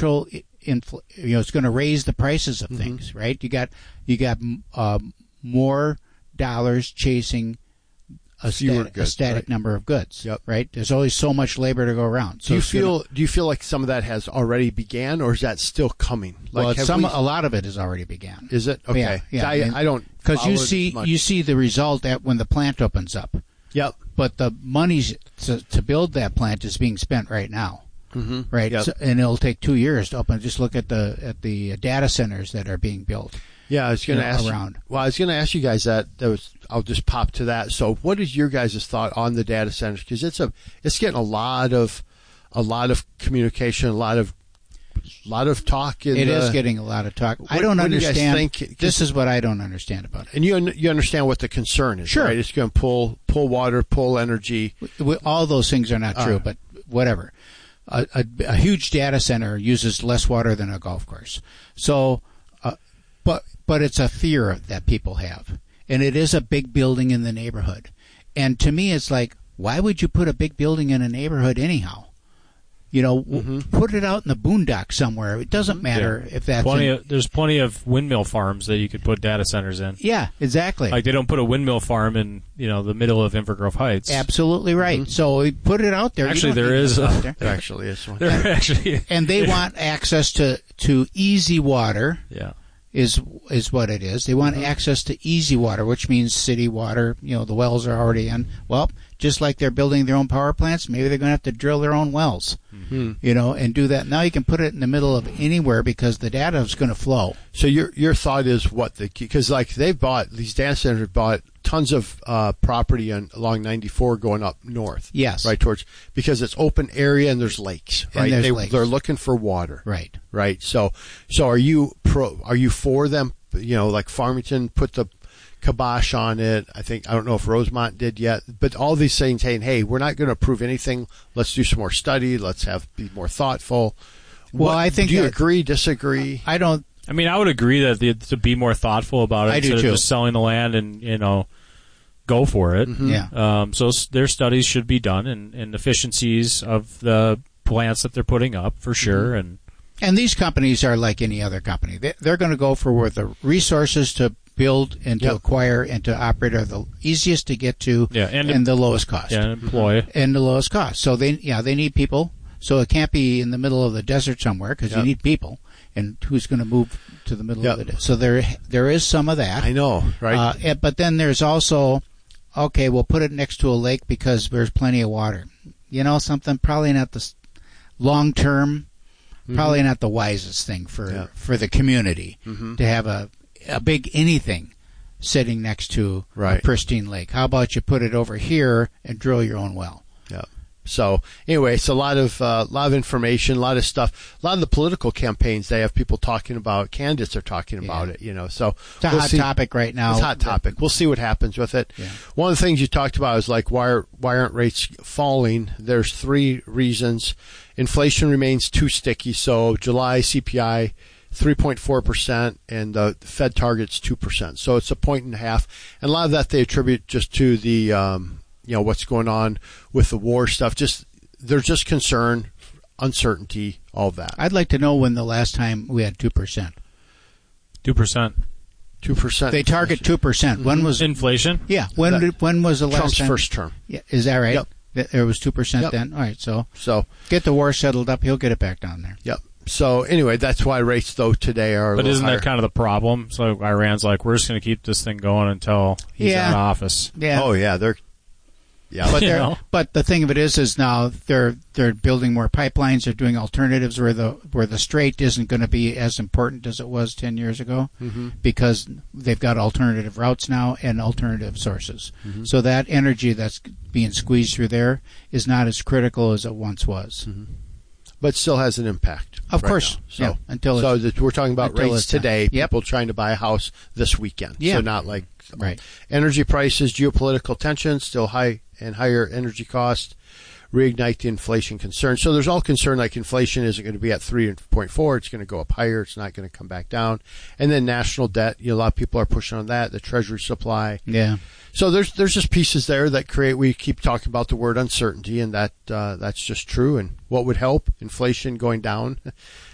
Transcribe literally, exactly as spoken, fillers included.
natural infl- you know, it's going to raise the prices of mm-hmm. things, right? You got you got uh, more dollars chasing a, stat- goods, a static right. number of goods, yep. right? There's always so much labor to go around. So do you feel gonna, do you feel like some of that has already began, or is that still coming? Like, well, some we, a lot of it has already began. Is it okay? Yeah, yeah. I, I, mean, I don't because you see you see the result at when the plant opens up. Yep. But the money to, to build that plant is being spent right now, mm-hmm. right? Yep. So, and it'll take two years to open. Just look at the at the data centers that are being built. Yeah, I was going to ask. Around. You, well, I was going to ask you guys that. That was. I'll just pop to that. So, what is your guys' thought on the data centers? Because it's a, it's getting a lot of, a lot of communication, a lot of, a lot of talk. In it the, is getting a lot of talk. What, I don't what understand. Do you guys think? This is what I don't understand about it. And you you understand what the concern is, sure. right? It's going to pull pull water, pull energy. All those things are not true, uh, but whatever. A, a, a huge data center uses less water than a golf course. So, uh, but but it's a fear that people have, and it is a big building in the neighborhood. And to me, it's like, why would you put a big building in a neighborhood anyhow? You know, mm-hmm. put it out in the boondocks somewhere. It doesn't matter yeah. if that's plenty in, of, there's plenty of windmill farms that you could put data centers in. Yeah, exactly. Like they don't put a windmill farm in, you know, the middle of Inver Grove Heights. Absolutely right. Mm-hmm. So we put it out there. Actually, there is a, out there. There actually is one. There actually, and they want access to to easy water. Yeah. Is is what it is. They want mm-hmm. access to easy water, which means city water. You know, the wells are already in. Well, just like they're building their own power plants, maybe they're going to have to drill their own wells. Mm-hmm. You know, and do that. Now you can put it in the middle of anywhere because the data is going to flow. So your your thought is what the because like they've bought these data centers bought tons of uh, property on along ninety-four going up north. Yes, right towards because it's open area and there's lakes. Right, and there's they, lakes. They're looking for water. Right, right. So so are you pro? Are you for them? You know, like Farmington put the kibosh on it. I think I don't know if Rosemont did yet, but all these things saying, "Hey, we're not going to approve anything. Let's do some more study. Let's have be more thoughtful." Well, what, I think do you that, agree? Disagree? I don't. I mean, I would agree that the, to be more thoughtful about it I instead do of too. just selling the land and you know go for it. Mm-hmm. Yeah. Um, so s- their studies should be done and, and efficiencies of the plants that they're putting up for sure. Mm-hmm. And And these companies are like any other company. They, they're going to go for where the resources to build and to yep. acquire and to operate are the easiest to get to yeah, and, and the lowest cost. Yeah, and employ. And the lowest cost. So they, yeah, they need people. So it can't be in the middle of the desert somewhere because yep. you need people. And who's going to move to the middle yep. of the desert? So there, there is some of that. I know, right? Uh, and- but then there's also, okay, we'll put it next to a lake because there's plenty of water. You know something? Probably not the long term. Mm-hmm. Probably not the wisest thing for yeah. for the community mm-hmm. to have a a big anything sitting next to right. a pristine lake. How about you put it over here and drill your own well? Yeah. So anyway, it's a lot of uh, lot of information, a lot of stuff, a lot of the political campaigns. They have people talking about candidates are talking about Yeah. it. You know, so It's a we'll hot see. topic right now. It's a hot topic. We'll see what happens with it. Yeah. One of the things you talked about is like why are, why aren't rates falling? There's three reasons. Inflation remains too sticky. So July C P I three point four percent and the Fed target's two percent. So it's a point and a half. And a lot of that they attribute just to the um, you know what's going on with the war stuff. Just they're just concerned, uncertainty, all that. I'd like to know when the last time we had two percent. Two percent. Two percent. They target two percent. Mm-hmm. When was Inflation? Yeah. When That- did, when was the last Trump's time? first term. Yeah, is that right? Yep. Th- There was two percent Yep. then. All right. So So get the war settled up. He'll get it back down there. yep. So anyway, that's why rates though today are. A But little isn't higher. that kind of the problem? So Iran's like, we're just going to keep this thing going until he's Yeah. out of office. Yeah. Oh yeah, they're. Yeah. But You they're, know? but the thing of it is, is now they're they're building more pipelines. They're doing alternatives where the where the strait isn't going to be as important as it was ten years ago, mm-hmm. because they've got alternative routes now and alternative sources. Mm-hmm. So that energy that's being squeezed through there is not as critical as it once was. Mm-hmm. But still has an impact. Of right course, now. So, yeah. Until so it's, that we're talking about until rates it's done. today. Yep. People trying to buy a house this weekend. Yeah. So not like right. energy prices, geopolitical tensions, still high and higher energy costs, reignite the inflation concern. So there's all concern like inflation isn't going to be at three point four. It's going to go up higher. It's not going to come back down. And then national debt. You know, a lot of people are pushing on that. The treasury supply. Yeah. So there's there's just pieces there that create. We keep talking about the word uncertainty, and that uh, that's just true. And what would help? Inflation going down,